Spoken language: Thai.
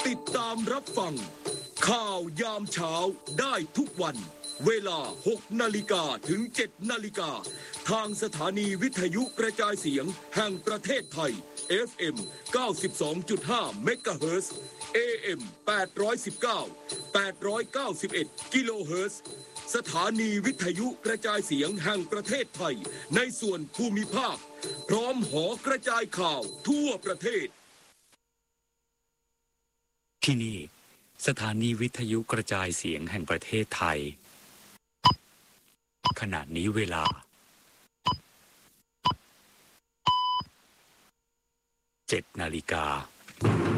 ติดตามรับฟังข่าวยามเช้าได้ทุกวันเวลา 6 นาฬิกาถึง 7 นาฬิกาทางสถานีวิทยุกระจายเสียงแห่งประเทศไทย FM 92.5 เมกะเฮิรตซ์ AM 819 891 กิโลเฮิรตซ์สถานีวิทยุกระจายเสียงแห่งประเทศไทยในส่วนภูมิภาคพร้อมหอกระจายข่าวทั่วประเทศที่นี่สถานีวิทยุกระจายเสียงแห่งประเทศไทยขณะนี้เวลา 7 นาฬิกา